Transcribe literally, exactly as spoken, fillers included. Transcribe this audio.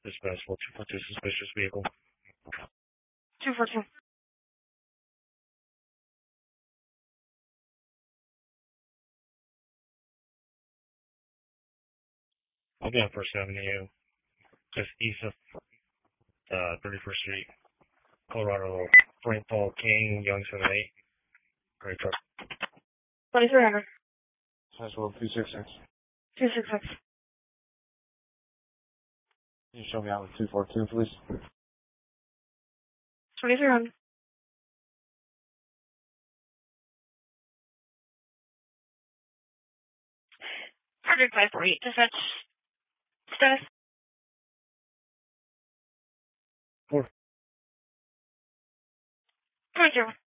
Dispatchable two four two suspicious vehicle. two four two. I'll be on First Avenue, just east of uh, thirty-first Street, Colorado. Rainfall King, Young seven eight. Great truck. twenty-three hundred. Dispatchable two six six. two six six. Can you show me out with two four two, please? twenty-three hundred. Project five four eight. Dispatch. Status. Four. Twenty zero.